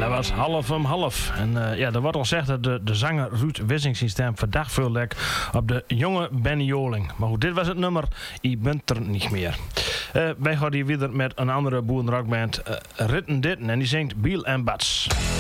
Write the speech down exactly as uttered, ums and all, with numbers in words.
dat was half om half. En uh, ja, er wordt al gezegd dat de, de zanger Ruud Wissing-systeem verdacht veel lek op de jonge Benny Joling. Maar goed, dit was het nummer. Je bent er niet meer. Uh, wij gaan hier weer met een andere boerenrockband, uh, Ritten Ditten. En die zingt Biel en Bats.